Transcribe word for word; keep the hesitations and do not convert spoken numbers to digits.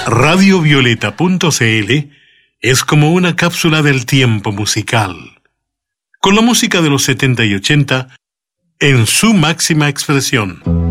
radio violeta punto c l es como una cápsula del tiempo musical, con la música de los setenta y ochenta en su máxima expresión.